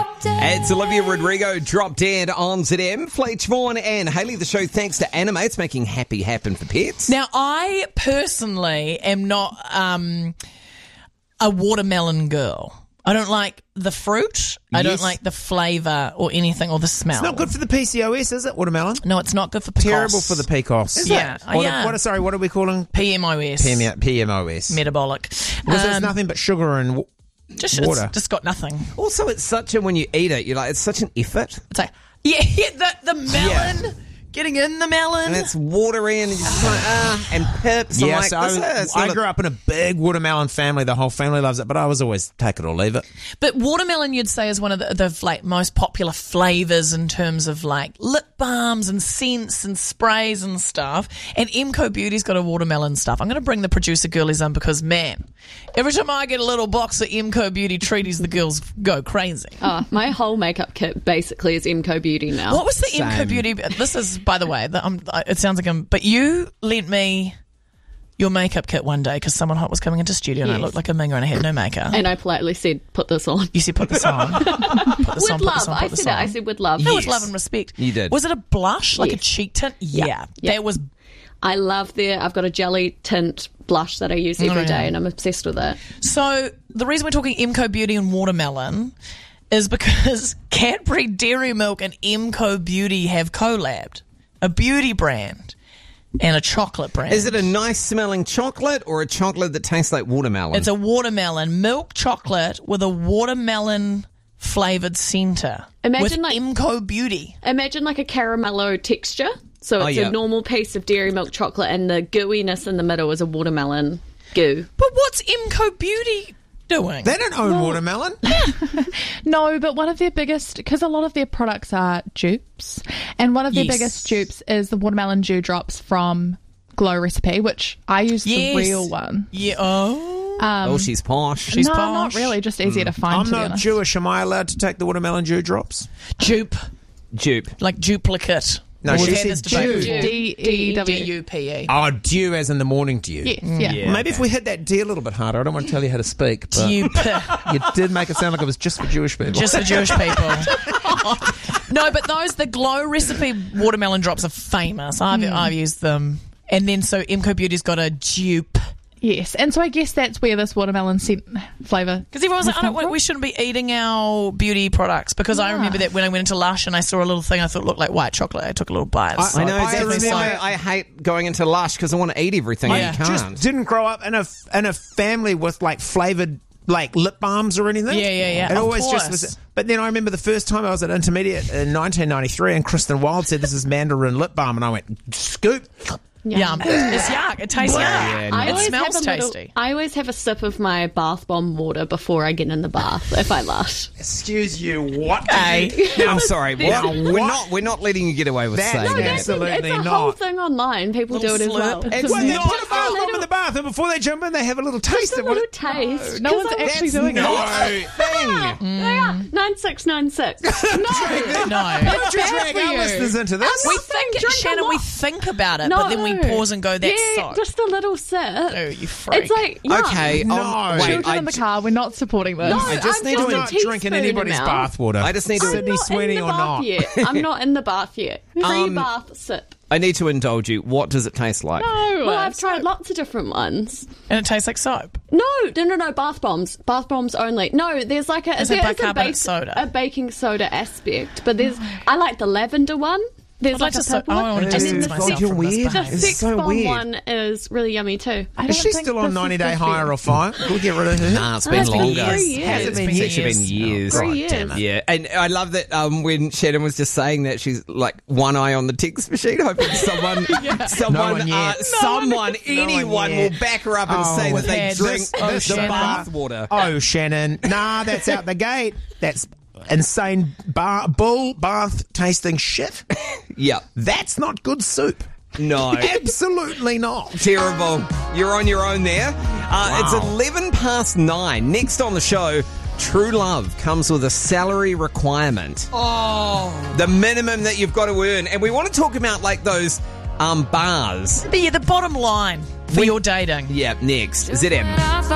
It's Olivia Rodrigo, Drop Dead on ZM. Fleetch Vaughan and Hayley, the show thanks to Animates, making happy happen for pets. Now, I personally am not a watermelon girl. I don't like the fruit. I don't like the flavour or anything or the smell. It's not good for the PCOS, is it, watermelon? No, it's not good for PCOS. Terrible for the PCOS. Is yeah. Or what are we calling? PMOS. PMOS. Metabolic. Because there's nothing but sugar and water. Just got nothing. Also, it's such a, when you eat it, you're like, it's such an effort. It's like, the melon. Yeah. Getting in the melon. And it's watery and you're just like, and pips. Yeah, I grew up in a big watermelon family. The whole family loves it, but I was always take it or leave it. But watermelon, you'd say, is one of the like most popular flavours in terms of like lip balms and scents and sprays and stuff. And Emco Beauty's got a watermelon stuff. I'm going to bring the producer girlies on because, man, every time I get a little box of Emco Beauty treaties, the girls go crazy. Oh, my whole makeup kit basically is Emco Beauty now. What was the Emco Beauty? This is, by the way, it sounds like but you lent me your makeup kit one day because someone hot was coming into studio and I looked like a minger and I had no makeup. And I politely said, put this on. You said, put this on. With love. I said with love. No, with love and respect. You did. Was it a blush, like a cheek tint? Yeah. That was... I love I've got a jelly tint blush that I use every day and I'm obsessed with it. So the reason we're talking Emco Beauty and watermelon is because Cadbury Dairy Milk and Emco Beauty have collabed. A beauty brand and a chocolate brand. Is it a nice smelling chocolate or a chocolate that tastes like watermelon? It's a watermelon milk chocolate with a watermelon flavoured centre. Imagine with Emco Beauty. Imagine like a caramello texture. So it's a normal piece of dairy milk chocolate and the gooiness in the middle is a watermelon goo. But what's Emco Beauty doing? They don't own watermelon. No, but one of their biggest, because a lot of their products are dupes, and one of their biggest dupes is the watermelon dewdrops from Glow Recipe, which I use the real one. Yeah. Oh. She's posh. She's posh. Not really, just easier to find. I'm not Jewish. Am I allowed to take the watermelon dewdrops? Dupe. Like duplicate. No, she said dew. D-E-W-P-E. Oh, dew as in the morning dew. Yes, yeah. Maybe if we hit that D a little bit harder. I don't want to tell you how to speak. But Dupe. You did make it sound like it was just for Jewish people. Just for Jewish people. No, but the Glow Recipe watermelon drops are famous. I've used them. And then so Emco Beauty's got a dupe. Yes, and so I guess that's where this watermelon scent flavour... Because everyone's like, we shouldn't be eating our beauty products. Because I remember that when I went into Lush and I saw a little thing I thought looked like white chocolate, I took a little bite. I know exactly why I hate going into Lush because I want to eat everything and you can't. Just didn't grow up in a family with like flavoured like lip balms or anything. Yeah. It always just was. But then I remember the first time I was at intermediate in 1993 and Kristen Wild said this is Mandarin lip balm and I went, scoop. Yum. It's yuck. It tastes yuck. Yeah, it smells tasty. I always have a sip of my bath bomb water before I get in the bath if I lush. Excuse you, what? I'm sorry. We're not letting you get away with saying that. Absolutely it's a not. whole thing online. People do it as well. They put a bath bomb in the bath and before they jump in they have a little taste. Just a little taste. No one's actually doing it. Thing. 9696. No. Don't you drag our listeners into this. We think about it, but then we pause and go, that's so. Just a little sip. Oh, you freak. It's like, okay, children in the car, we're not supporting this. No, I just need to not drinking anybody's bathwater. I just need to... Sydney Sweeney or not. I'm not in the bath yet. Pre-bath sip. I need to indulge you. What does it taste like? Well, I've tried lots of different ones. And it tastes like soap? No, bath bombs. Bath bombs only. No, there's like a baking soda aspect, but I like the lavender one. There's like a purple one. I want to distance myself from this. The sex bomb one is really yummy too. Is she still on 90 Day Hire or Fire? We'll get rid of her. Nah, it's been longer. It's been years. 3 years. Yeah, and I love that when Shannon was just saying that she's like one eye on the text machine, hoping anyone will back her up and say that they drink the bath water. Oh, Shannon. Nah, that's out the gate. That's insane bull bath tasting shit. Yeah. That's not good soup. No. Absolutely not. Terrible. You're on your own there. It's 9:11. Next on the show, True Love comes with a salary requirement. Oh. The minimum that you've got to earn. And we want to talk about like those bars. The bottom line for your dating. Yeah, next. ZM.